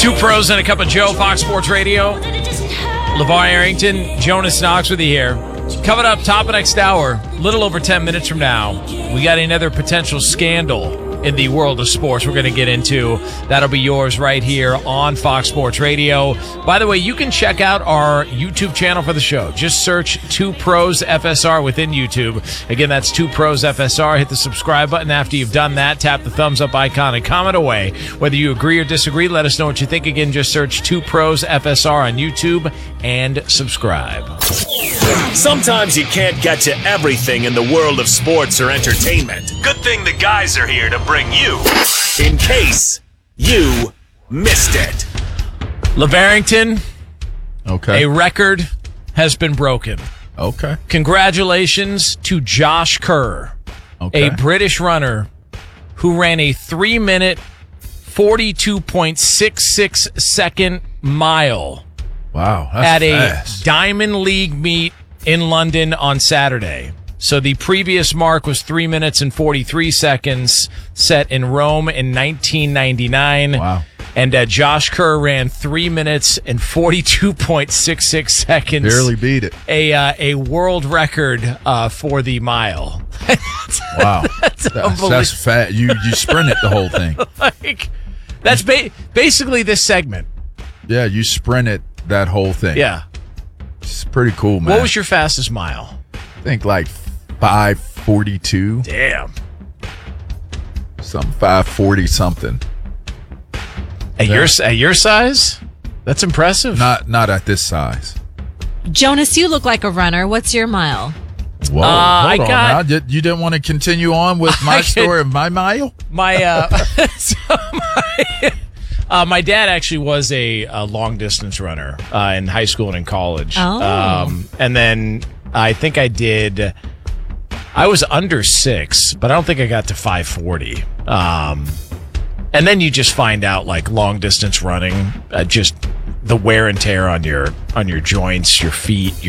Two pros and a cup of Joe, Fox Sports Radio. LeVar Arrington, Jonas Knox with you here. Coming up, top of next hour, little over 10 minutes from now, we got another potential scandal in the world of sports we're going to get into. That'll be yours right here on Fox Sports Radio. By the way, you can check out our YouTube channel for the show. Just search Two Pros FSR within YouTube. Again, that's Two Pros FSR. Hit the subscribe button after you've done that. Tap the thumbs up icon and comment away. Whether you agree or disagree, let us know what you think. Again, just search Two Pros FSR on YouTube and subscribe. Sometimes you can't get to everything in the world of sports or entertainment. Good thing the guys are here to bring you, in case you missed it. LeVar Arrington, Okay. a record has been broken. Okay. Congratulations to Josh Kerr, Okay. a British runner who ran a 3-minute, 42.66 second mile Wow. That's at a fast. Diamond League meet in London on Saturday. So the previous mark was 3 minutes and 43 seconds set in Rome in 1999. Wow. And Josh Kerr ran 3 minutes and 42.66 seconds. Barely beat it. A world record for the mile. Wow. That's unbelievable. fast. You sprinted the whole thing. Like, that's basically this segment. Yeah, you sprinted that whole thing. Yeah. It's pretty cool, man. What was your fastest mile? I think like 5:42, Damn. something 5:40 something. At your size? That's impressive. Not at this size. Jonas, you look like a runner. What's your mile? Whoa, I hold on got- now. You didn't want to continue on with my story of my mile? My my dad actually was a long distance runner in high school and in college. Oh. And then I think I was under 6, but I don't think I got to 5:40. And then you just find out, like, long distance running, just the wear and tear on your joints, your feet,